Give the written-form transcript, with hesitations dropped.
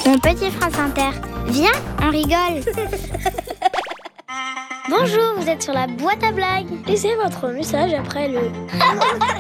Mon petit France Inter, viens, on rigole. Bonjour, vous êtes sur la boîte à blagues. Laissez votre message après le...